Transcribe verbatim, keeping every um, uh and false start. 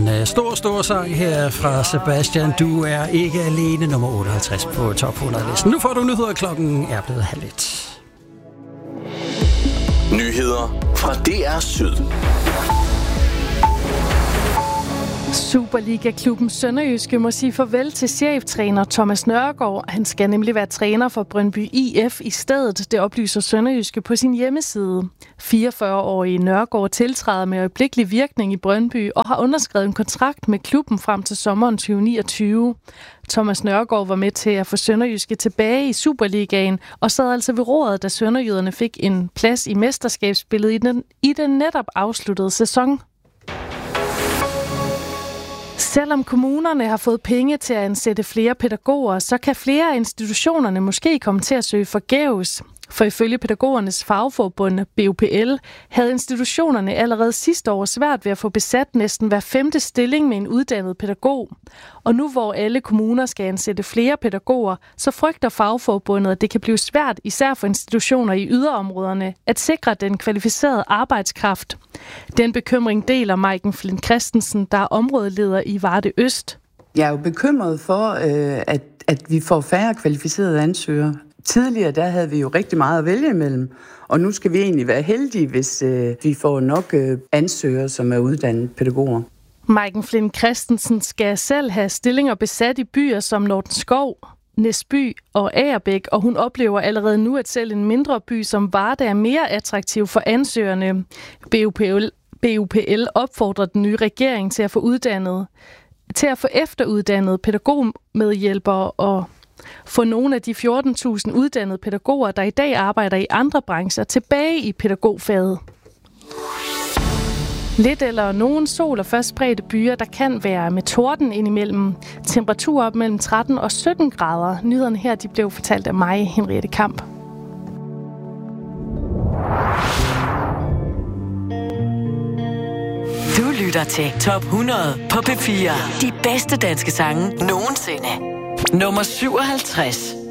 en stor, stor sang her fra Sebastian. Du er ikke alene, nummer otteoghalvtreds på top hundrede-listen. Nu får du nyheder, klokken er blevet halv et. Nyheder fra D R Syd. Superliga-klubben Sønderjyske må sige farvel til cheftræner Thomas Nørgaard. Han skal nemlig være træner for Brøndby I F i stedet. Det oplyser Sønderjyske på sin hjemmeside. fireogfyrre-årige Nørgaard tiltræder med øjeblikkelig virkning i Brøndby og har underskrevet en kontrakt med klubben frem til sommeren tyve niogtyve. Thomas Nørgaard var med til at få Sønderjyske tilbage i Superligaen og sad altså ved roret, da sønderjyderne fik en plads i mesterskabsspillet i den, i den netop afsluttede sæson. Selvom kommunerne har fået penge til at ansætte flere pædagoger, så kan flere af institutionerne måske komme til at søge forgæves. For ifølge pædagogernes fagforbund B U P L havde institutionerne allerede sidste år svært ved at få besat næsten hver femte stilling med en uddannet pædagog. Og nu hvor alle kommuner skal ansætte flere pædagoger, så frygter fagforbundet, at det kan blive svært, især for institutioner i yderområderne, at sikre den kvalificerede arbejdskraft. Den bekymring deler Maiken Flint Christensen, der er områdeleder i Varde Øst. Jeg er jo bekymret for, at, at vi får færre kvalificerede ansøgere. Tidligere der havde vi jo rigtig meget at vælge imellem, og nu skal vi egentlig være heldige, hvis øh, vi får nok øh, ansøgere, som er uddannet pædagoger. Maiken Flint Christensen skal selv have stillinger besat i byer som Nordenskov, Næsby og Agerbæk, og hun oplever allerede nu, at selv en mindre by som Varde er mere attraktiv for ansøgerne. B U P L, B U P L opfordrer den nye regering til at få uddannet, til at få efteruddannet pædagogmedhjælpere og få nogle af de fjorten tusind uddannede pædagoger, der i dag arbejder i andre brancher, tilbage i pædagogfaget. Lidt eller nogen sol og først spredte byer, der kan være med torden indimellem. Temperaturer op mellem tretten og sytten grader. Nyhederne her de blev fortalt af mig, Henriette Kamp. Du lytter til Top hundrede på P fire. De bedste danske sange nogensinde. Nummer syvoghalvtreds.